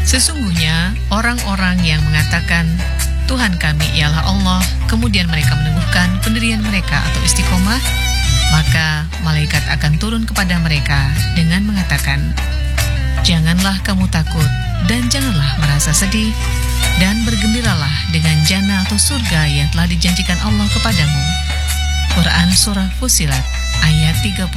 Sesungguhnya orang-orang yang mengatakan Tuhan kami ialah Allah, kemudian mereka meneguhkan pendirian mereka atau istiqomah, maka malaikat akan turun kepada mereka dengan mengatakan, janganlah kamu takut dan janganlah merasa sedih, dan bergembiralah dengan jannah atau surga yang telah dijanjikan Allah kepadamu. Quran Surah Fussilat ayat 30.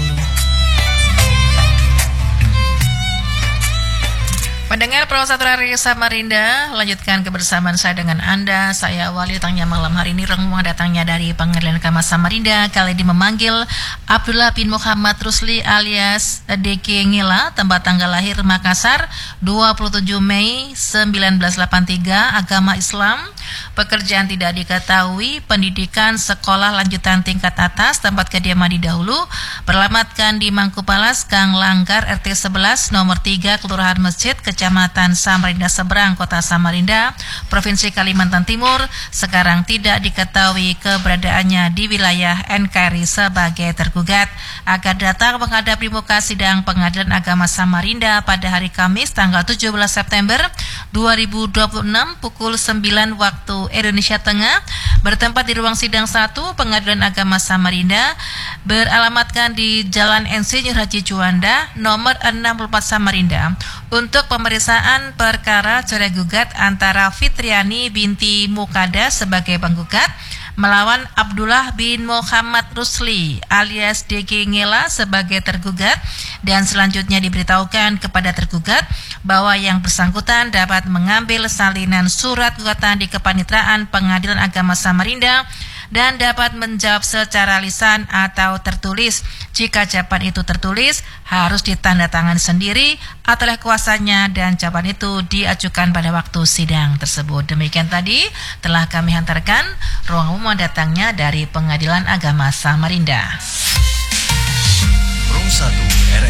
Pendengar Pro 1 Radio Samarinda, lanjutkan kebersamaan saya dengan Anda. Saya awali datangnya malam hari ini, rombongan datangnya dari Pengadilan Agama Samarinda. Kali ini memanggil Abdullah bin Muhammad Rusli alias DK Ngila, tempat tanggal lahir Makassar, 27 Mei 1983, agama Islam, pekerjaan tidak diketahui, pendidikan sekolah lanjutan tingkat atas, tempat kediaman di dahulu, beralamatkan di Mangkupalas, Gang Langgar, RT 11, nomor 3, Kelurahan Masjid, Kecamatan Samarinda Seberang, Kota Samarinda, Provinsi Kalimantan Timur. Sekarang tidak diketahui keberadaannya di wilayah NKRI sebagai tergugat, agar datang menghadap di muka sidang Pengadilan Agama Samarinda pada hari Kamis tanggal 17 September 2026 pukul 9 waktu Indonesia Tengah, bertempat di ruang sidang 1 Pengadilan Agama Samarinda, beralamatkan di Jalan Insinyur Haji Juanda nomor 64 Samarinda, untuk pemeriksaan perkara cerai gugat antara Fitriani binti Mukada sebagai penggugat melawan Abdullah bin Muhammad Rusli alias DK Ngila sebagai tergugat, dan selanjutnya diberitahukan kepada tergugat bahwa yang bersangkutan dapat mengambil salinan surat gugatan di Kepanitraan Pengadilan Agama Samarinda dan dapat menjawab secara lisan atau tertulis. Jika jawaban itu tertulis, harus ditandatangani sendiri atau oleh kuasanya, dan jawaban itu diajukan pada waktu sidang tersebut. Demikian tadi telah kami hantarkan ruang umum datangnya dari Pengadilan Agama Samarinda. Pro 1